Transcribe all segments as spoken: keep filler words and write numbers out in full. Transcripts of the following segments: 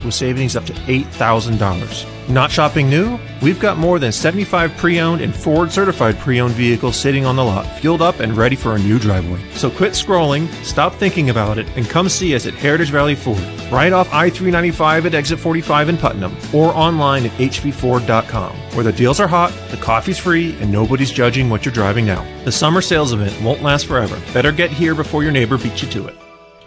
with savings up to eight thousand dollars. Not shopping new? We've got more than seventy-five pre-owned and Ford-certified pre-owned vehicles sitting on the lot, fueled up and ready for a new driveway. So quit scrolling, stop thinking about it, and come see us at Heritage Valley Ford, right off I three ninety-five at exit forty-five in Putnam, or online at h v ford dot com, where the deals are hot, the coffee's free, and nobody's judging what you're driving now. The summer sales event won't last forever. Better get here before your neighbor beats you to it.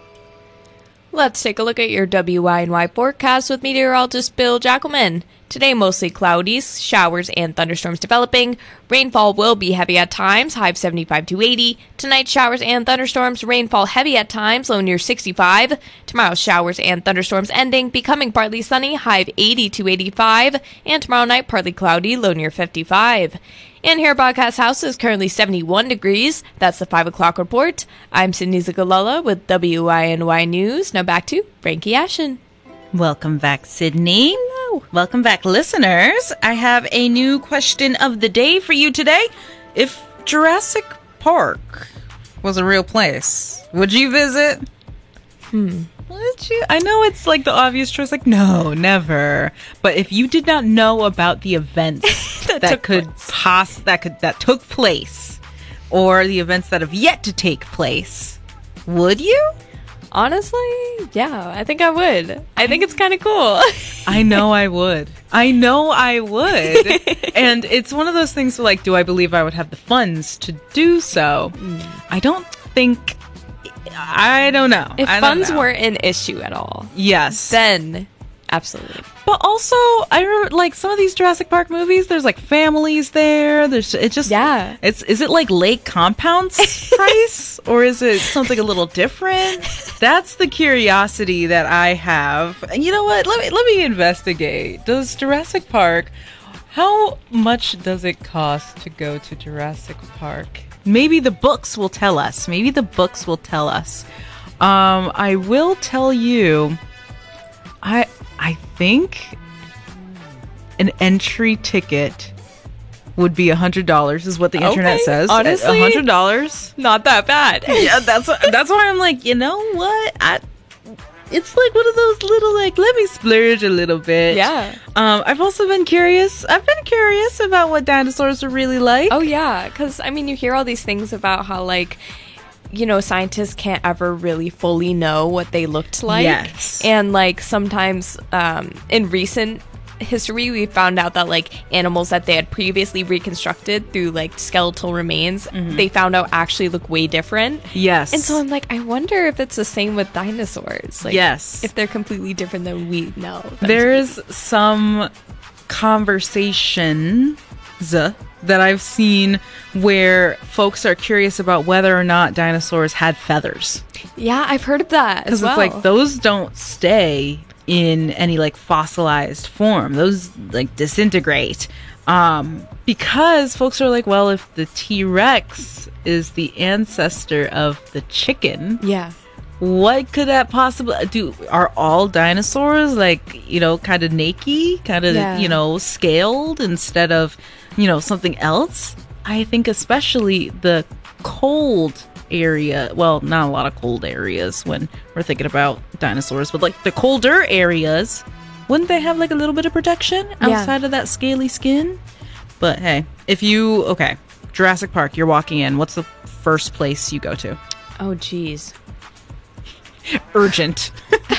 Let's take a look at your W I N Y forecast with meteorologist Bill Jackelman. Today, mostly cloudy, showers and thunderstorms developing. Rainfall will be heavy at times, high of seventy-five to eighty. Tonight, showers and thunderstorms, rainfall heavy at times, low near sixty-five. Tomorrow, showers and thunderstorms ending, becoming partly sunny, high of eighty to eighty-five. And tomorrow night, partly cloudy, low near fifty-five. And here at Broadcast House is currently seventy-one degrees. That's the five o'clock report. I'm Sydney Zagalala with W I N Y News. Now back to Frankie Ashen. Welcome back, Sydney. Hello. Welcome back, listeners. I have a new question of the day for you today. If Jurassic Park was a real place, would you visit? Hmm. Would you? I know it's like the obvious choice, like, no, never. But if you did not know about the events that, that could pass, that could that took place, or the events that have yet to take place, would you? Honestly, yeah, I think I would. I think it's kind of cool. I know I would. I know I would. And it's one of those things where, like, do I believe I would have the funds to do so? Mm. I don't think... I don't know. If I funds know. weren't an issue at all. Yes. Then, absolutely. But also, I remember, like, some of these Jurassic Park movies, there's, like, families there. There's, it just... Yeah. It's, is it, like, Lake Compound's price? Or is it something a little different? That's the curiosity that I have. And you know what? Let me, let me investigate. Does Jurassic Park... How much does it cost to go to Jurassic Park? Maybe the books will tell us. Maybe the books will tell us. Um, I will tell you... I... I think an entry ticket would be one hundred dollars is what the internet okay. says. Honestly, one hundred dollars. Not that bad. Yeah, that's that's why I'm like, you know what? I, it's like one of those little, like, let me splurge a little bit. Yeah. Um, I've also been curious. I've been curious about what dinosaurs are really like. Oh, yeah. Because, I mean, you hear all these things about how, like, you know, scientists can't ever really fully know what they looked like. Yes. And, like, sometimes um, in recent history, we found out that, like, animals that they had previously reconstructed through, like, skeletal remains, mm-hmm. they found out actually look way different. Yes. And so I'm like, I wonder if it's the same with dinosaurs. Like, yes. If they're completely different than we know. There's some conversations that I've seen where folks are curious about whether or not dinosaurs had feathers. Yeah, I've heard of that as well. Because it's like, those don't stay in any, like, fossilized form. Those, like, disintegrate. Um, because folks are like, well, if the T-Rex is the ancestor of the chicken... Yeah. What could that possibly do? Are all dinosaurs, like, you know, kind of naked, kind of, yeah. you know, scaled instead of, you know, something else? I think especially the cold area, well, not a lot of cold areas when we're thinking about dinosaurs, but like the colder areas, wouldn't they have like a little bit of protection outside yeah. of that scaly skin? But hey, if you, okay, Jurassic Park, you're walking in, what's the first place you go to? Oh, geez. Urgent.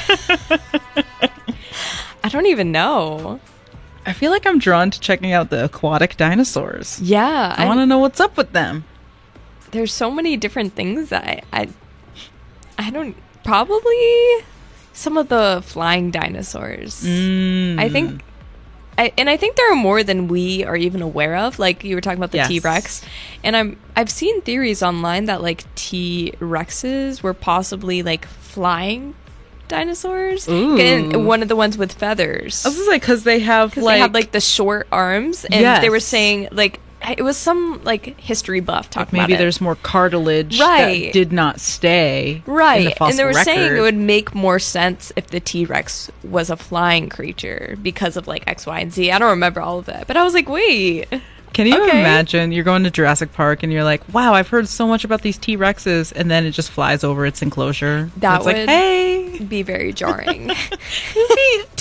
I don't even know. I feel like I'm drawn to checking out the aquatic dinosaurs. Yeah. I, I want to know what's up with them. There's so many different things that I, I, I don't, probably some of the flying dinosaurs. Mm. I think, I, and I think there are more than we are even aware of. Like you were talking about the yes. T-Rex, and I'm I've seen theories online that like T-Rexes were possibly like flying dinosaurs. Ooh. And one of the ones with feathers. I was just like, because they have like they had like the short arms, and yes. they were saying like it was some like history buff talking like maybe about maybe there's more cartilage right. that did not stay right in the fossil and they were record. saying it would make more sense if the T-Rex was a flying creature because of like X, Y, and Z. I don't remember all of it, but I was like, wait, can you okay. imagine you're going to Jurassic Park and you're like, wow, I've heard so much about these T-Rexes, and then it just flies over its enclosure. That it's would like, hey, be very jarring. It'd be